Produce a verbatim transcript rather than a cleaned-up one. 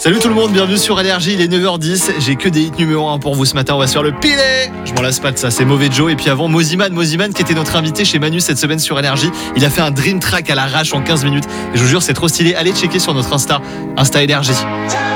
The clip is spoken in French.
Salut tout le monde, bienvenue sur Énergie, il est neuf heures dix, j'ai que des hits numéro un pour vous ce matin, on va se faire le pilet. Je m'en lasse pas de ça, c'est Mauvais Joe. Et puis avant, Moziman, Moziman qui était notre invité chez Manu cette semaine sur Énergie. Il a fait un dream track à l'arrache en quinze minutes et je vous jure c'est trop stylé, allez checker sur notre Insta, Insta Énergie.